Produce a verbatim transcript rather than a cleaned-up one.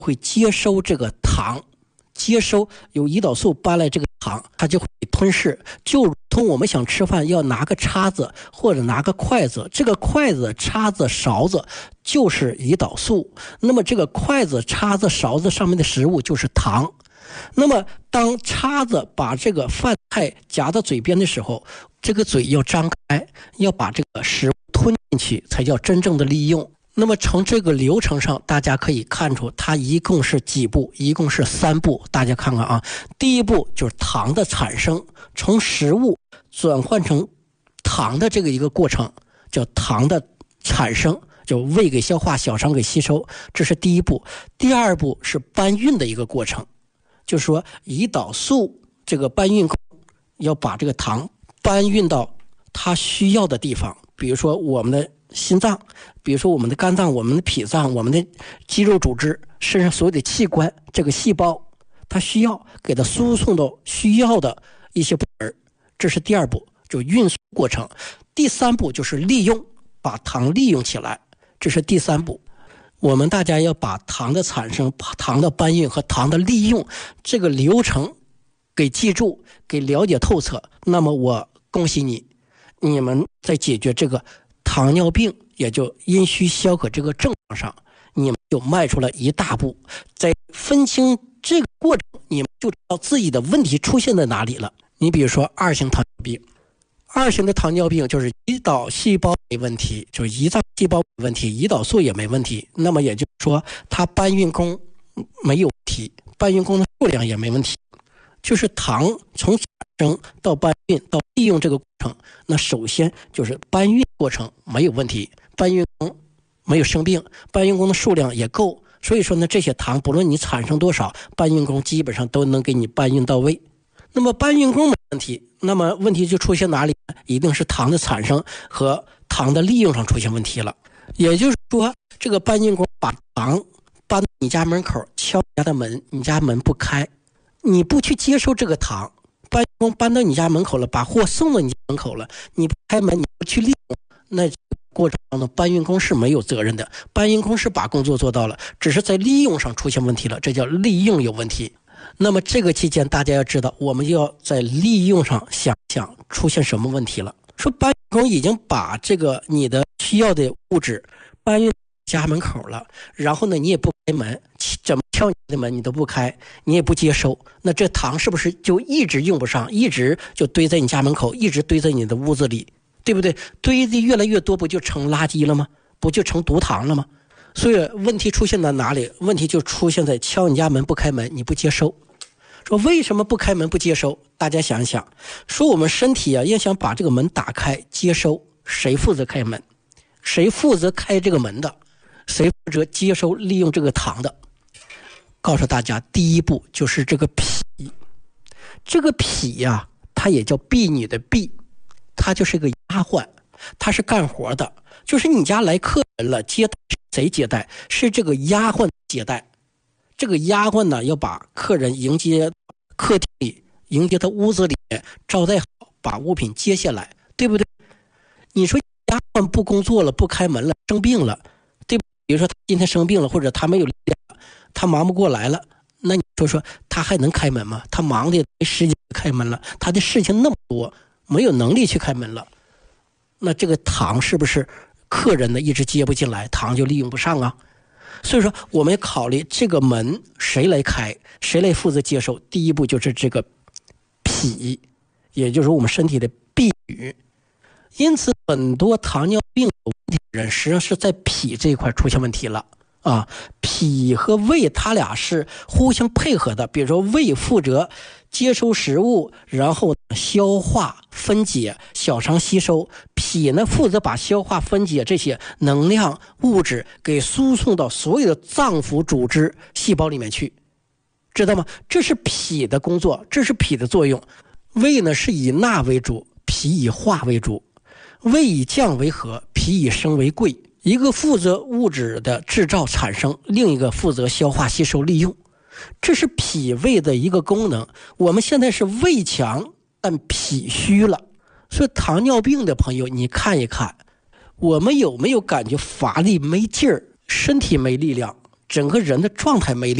会接收这个糖，接收有胰岛素搬来这个糖，它就会吞噬，就如同我们想吃饭要拿个叉子或者拿个筷子，这个筷子、叉子、勺子就是胰岛素，那么这个筷子、叉子、勺子上面的食物就是糖。那么当叉子把这个饭菜夹到嘴边的时候，这个嘴要张开，要把这个食物吞进去，才叫真正的利用。那么从这个流程上大家可以看出它一共是几步，一共是三步，大家看看啊。第一步就是糖的产生，从食物转换成糖的这个一个过程叫糖的产生，就胃给消化，小肠给吸收，这是第一步。第二步是搬运的一个过程，就是说胰岛素这个搬运工要把这个糖搬运到它需要的地方，比如说我们的心脏，比如说我们的肝脏，我们的脾脏，我们的肌肉组织，身上所有的器官，这个细胞它需要给它输送到需要的一些部门，这是第二步，就运输过程。第三步就是利用，把糖利用起来，这是第三步。我们大家要把糖的产生、糖的搬运和糖的利用这个流程给记住，给了解透彻。那么我恭喜你，你们在解决这个糖尿病也就阴虚消渴这个症状上，你们就迈出了一大步。在分清这个过程，你们就知道自己的问题出现在哪里了。你比如说二型糖尿病，二型的糖尿病就是胰岛细胞没问题，就是胰脏细胞没问题，胰岛素也没问题，那么也就是说它搬运工没有问题，搬运工的数量也没问题，就是糖从产生到搬运到利用这个过程，那首先就是搬运过程没有问题，搬运工没有生病，搬运工的数量也够，所以说呢，这些糖不论你产生多少，搬运工基本上都能给你搬运到位。那么搬运工没问题，那么问题就出现哪里？一定是糖的产生和糖的利用上出现问题了。也就是说，这个搬运工把糖搬到你家门口，敲你家的门，你家门不开，你不去接收这个糖，搬运工搬到你家门口了，把货送到你家门口了，你不开门，你不去利用，那过程当中搬运工是没有责任的，搬运工是把工作做到了，只是在利用上出现问题了，这叫利用有问题。那么这个期间大家要知道，我们就要在利用上想想出现什么问题了。说搬运工已经把这个你的需要的物质搬运家门口了，然后呢你也不开门，怎么敲你的门你都不开，你也不接收，那这糖是不是就一直用不上，一直就堆在你家门口，一直堆在你的屋子里，对不对？堆的越来越多，不就成垃圾了吗？不就成毒糖了吗？所以问题出现在哪里？问题就出现在敲你家门不开门，你不接收。说为什么不开门不接收？大家想一想，说我们身体啊要想把这个门打开接收，谁负责开门？谁负责开这个门的？谁负责接收利用这个糖的？告诉大家，第一步就是这个脾。这个脾呀、啊，它也叫婢女的婢，它就是个丫鬟，它是干活的。就是你家来客人了，接待谁接待？是这个丫鬟接待。这个丫鬟呢，要把客人迎接客厅里，迎接他屋子里，招待好，把物品接下来，对不对？你说丫鬟不工作了，不开门了，生病了，对不对？比如说他今天生病了，或者他没有力量，他忙不过来了，那你说说他还能开门吗？他忙的没时间开门了，他的事情那么多，没有能力去开门了，那这个糖是不是客人呢一直接不进来，糖就利用不上啊？所以说我们考虑这个门谁来开，谁来负责接受，第一步就是这个脾，也就是我们身体的婢女。因此很多糖尿病有问题的人实际上是在脾这一块出现问题了啊。脾和胃它俩是互相配合的，比如说胃负责接收食物，然后消化分解，小肠吸收，脾呢负责把消化分解这些能量物质给输送到所有的脏腑组织细胞里面去，知道吗？这是脾的工作，这是脾的作用。胃呢是以纳为主，脾以化为主，胃以降为和，脾以升为贵，一个负责物质的制造产生，另一个负责消化吸收利用，这是脾胃的一个功能。我们现在是胃强但脾虚了，所以糖尿病的朋友你看一看，我们有没有感觉乏力没劲儿，身体没力量， 整个人的状态没力。